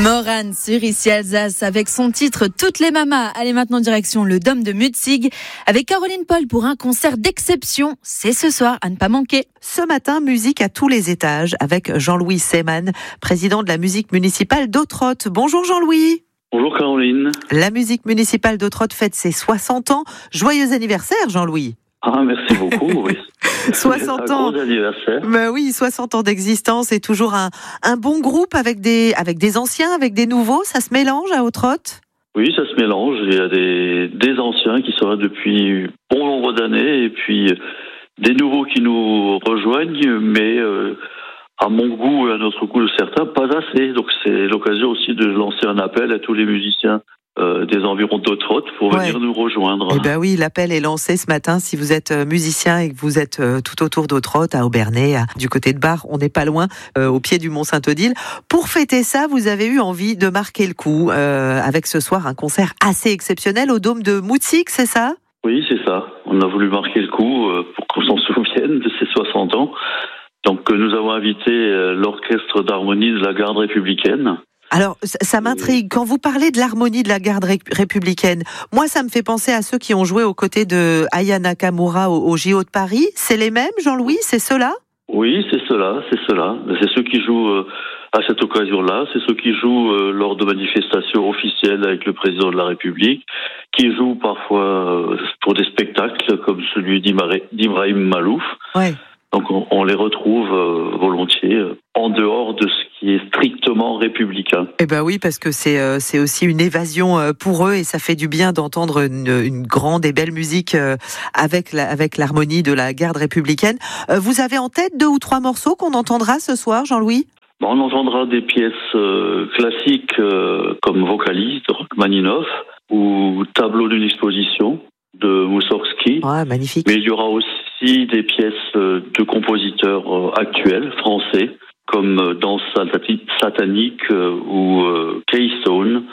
Morane sur Ici Alsace avec son titre Toutes les mamas. Allez maintenant direction le Dôme de Mutzig avec Caroline Paul pour un concert d'exception. C'est ce soir à ne pas manquer. Ce matin, musique à tous les étages avec Jean-Louis Seemann, président de la musique municipale d'Ottrott. Bonjour Jean-Louis. Bonjour Caroline. La musique municipale d'Ottrott fête ses 60 ans. Joyeux anniversaire Jean-Louis. Ah, merci beaucoup, oui. 60 ans. Gros anniversaire. Ben oui, 60 ans d'existence et toujours un bon groupe avec des anciens, avec des nouveaux. Ça se mélange à Ottrott? Oui, ça se mélange. Il y a des anciens qui sont là depuis bon nombre d'années et puis des nouveaux qui nous rejoignent, mais à mon goût et à notre goût de certains, pas assez. Donc c'est l'occasion aussi de lancer un appel à tous les musiciens des environs d'Ottrott pour venir nous rejoindre. Eh ben oui, l'appel est lancé ce matin. Si vous êtes musicien et que vous êt tout autour d'Ottrott, à Obernai, du côté de Bar, on n'est pas loin, au pied du Mont Saint-Odile. Pour fêter ça, vous avez eu envie de marquer le coup avec ce soir un concert assez exceptionnel au Dôme de Mutzig, c'est ça? Oui, c'est ça. On a voulu marquer le coup pour qu'on s'en souvienne de ces 60 ans. Donc nous avons invité l'orchestre d'harmonie de la garde républicaine. Alors, ça m'intrigue. Quand vous parlez de l'harmonie de la garde républicaine, moi, ça me fait penser à ceux qui ont joué aux côtés de Aya Nakamura au JO de Paris. C'est les mêmes, Jean-Louis? C'est ceux-là? Oui, c'est ceux-là. C'est ceux qui jouent à cette occasion-là. C'est ceux qui jouent lors de manifestations officielles avec le président de la République, qui jouent parfois pour des spectacles comme celui d'Ibrahim Malouf. Ouais. Donc on les retrouve volontiers en dehors de ce qui est strictement républicain. Eh ben oui, parce que c'est aussi une évasion pour eux et ça fait du bien d'entendre une grande et belle musique avec l'harmonie de la garde républicaine. Vous avez en tête 2 ou 3 morceaux qu'on entendra ce soir, Jean-Louis? On entendra des pièces classiques comme Vocaliste de Rachmaninoff ou Tableau d'une exposition de Moussorgsky. Ouais, magnifique. Mais il y aura aussi des pièces de compositeurs actuels, français, comme Danse satanique ou Keystone,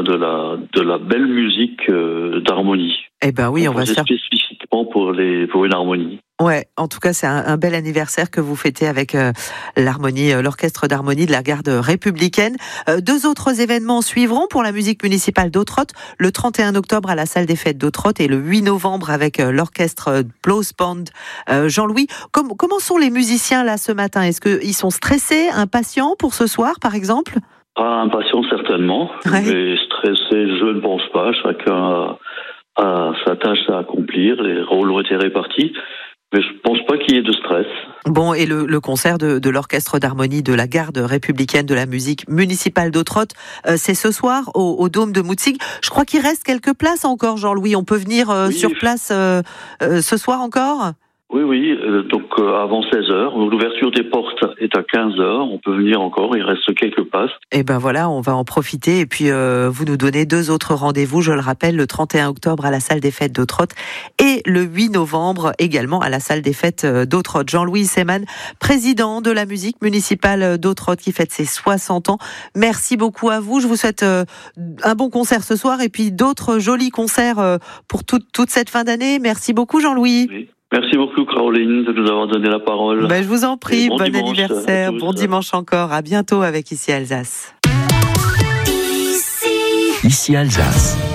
de la belle musique d'harmonie. Eh ben oui, on va faire spécifiquement pour une harmonie. Ouais, en tout cas, c'est un bel anniversaire que vous fêtez avec l'orchestre d'harmonie de la garde républicaine. 2 autres événements suivront pour la musique municipale d'Ottrott, le 31 octobre à la salle des fêtes d'Ottrott et le 8 novembre avec l'orchestre Blues Band. Jean-Louis, comment sont les musiciens là ce matin? Est-ce qu'ils sont stressés, impatients pour ce soir, par exemple? Pas impatients certainement, mais stressés, je ne pense pas. Chacun a sa tâche à accomplir, les rôles ont été répartis. Mais je pense pas qu'il y ait de stress. Bon, et le concert de l'orchestre d'harmonie de la garde républicaine de la musique municipale d'Ottrott, c'est ce soir au Dôme de Mutzig. Je crois qu'il reste quelques places encore, Jean-Louis. On peut venir sur place ce soir encore? Oui, donc avant 16h. L'ouverture des portes est à 15h. On peut venir encore, il reste quelques places. Et ben voilà, on va en profiter. Et puis vous nous donnez 2 autres rendez-vous, je le rappelle, le 31 octobre à la salle des fêtes d'Ottrott et le 8 novembre également à la salle des fêtes d'Ottrott. Jean-Louis Seemann, président de la musique municipale d'Ottrott qui fête ses 60 ans. Merci beaucoup à vous. Je vous souhaite un bon concert ce soir et puis d'autres jolis concerts pour toute cette fin d'année. Merci beaucoup Jean-Louis. Oui. Merci beaucoup Caroline de nous avoir donné la parole. Je vous en prie, bon anniversaire, bon dimanche encore, à bientôt avec Ici Alsace. Ici Alsace.